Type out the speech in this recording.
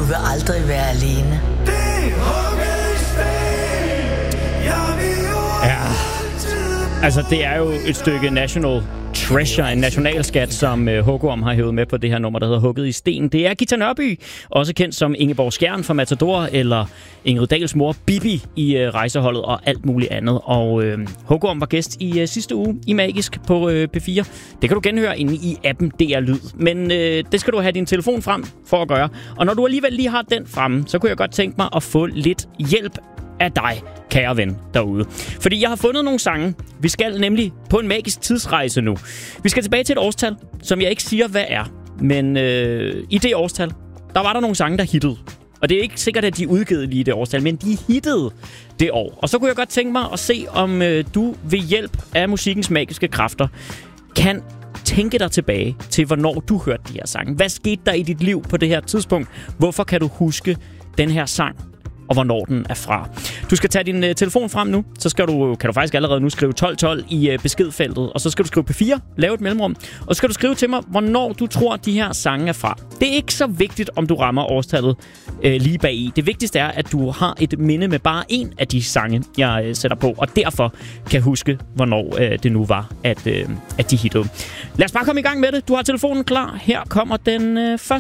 vil aldrig være alene. Ja, altså det er jo et stykke national treasure, en nationalskat, som Hugorm har hævet med på det her nummer, der hedder Hugget i sten. Det er Ghita Nørby, også kendt som Ingeborg Skjern fra Matador, eller Ingrid Dahls mor Bibi i Rejseholdet og alt muligt andet. Og Hugorm var gæst i sidste uge i Magisk på P4. Det kan du genhøre inde i appen DR Lyd. Men det skal du have din telefon frem for at gøre. Og når du alligevel lige har den fremme, så kunne jeg godt tænke mig at få lidt hjælp af dig, kære ven derude. Fordi jeg har fundet nogle sange. Vi skal nemlig på en magisk tidsrejse nu. Vi skal tilbage til et årstal, som jeg ikke siger, hvad er. Men i det årstal, der var der nogle sange, der hittede. Og det er ikke sikkert, at de er udgivet lige i det årstal, men de hittede det år. Og så kunne jeg godt tænke mig at se, om du ved hjælp af musikkens magiske kræfter kan tænke dig tilbage til, hvornår du hørte de her sange. Hvad skete der i dit liv på det her tidspunkt? Hvorfor kan du huske den her sang? Og hvornår den er fra. Du skal tage din telefon frem nu, så kan du faktisk allerede nu skrive 1212 i beskedfeltet, og så skal du skrive P4, lave et mellemrum, og så skal du skrive til mig, hvornår du tror, de her sange er fra. Det er ikke så vigtigt, om du rammer årstallet lige bag i. Det vigtigste er, at du har et minde med bare en af de sange, jeg sætter på, og derfor kan huske, hvornår det nu var, at de hittede. Lad os bare komme i gang med det. Du har telefonen klar. Her kommer den første.